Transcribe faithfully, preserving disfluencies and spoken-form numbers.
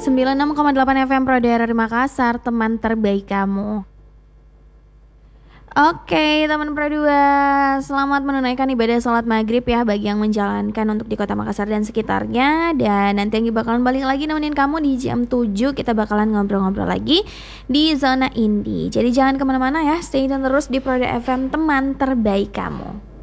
sembilan puluh enam koma delapan F M Pro Daerah Makassar, teman terbaik kamu. Oke teman Pro dua, selamat menunaikan ibadah sholat maghrib ya bagi yang menjalankan untuk di kota Makassar dan sekitarnya. Dan nanti yang bakalan balik lagi nemenin kamu di jam tujuh, kita bakalan ngobrol-ngobrol lagi di Zona Indie. Jadi jangan kemana-mana ya, stay tune terus di Pro dua F M, teman terbaik kamu.